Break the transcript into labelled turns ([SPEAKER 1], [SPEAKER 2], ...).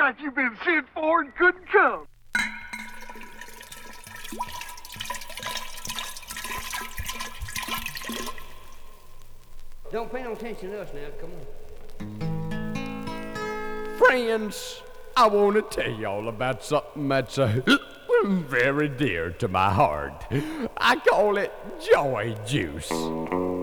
[SPEAKER 1] like you've been sent for and couldn't come.
[SPEAKER 2] Don't pay no attention to us now, come on.
[SPEAKER 3] Friends, I want to tell y'all about something that's very dear to my heart. I call it joy juice.